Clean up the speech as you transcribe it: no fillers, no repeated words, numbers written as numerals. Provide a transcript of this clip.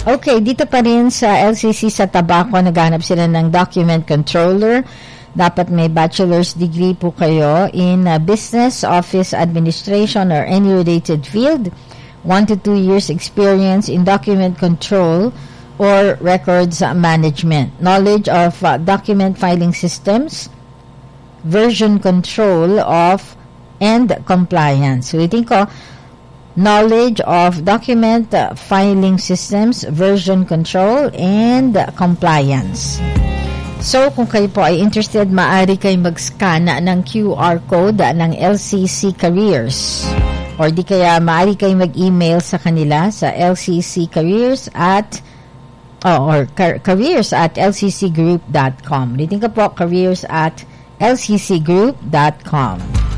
Okay, dito pa rin sa LCC sa Tabaco, naghanap sila ng document controller. Dapat may bachelor's degree po kayo in business, office administration, or any related field. 1 to 2 years experience in document control or records management. Knowledge of document filing systems, version control of, and compliance. Ulitin ko, knowledge of document filing systems, version control, and compliance. So, kung kayo po ay interested, maaari kayo mag-scan ng QR code ng LCC Careers. Or di kaya maaari kayo mag-email sa kanila sa lcccareers at careers@lccgroup.com. Ulitin ko po, careers@lccgroup.com.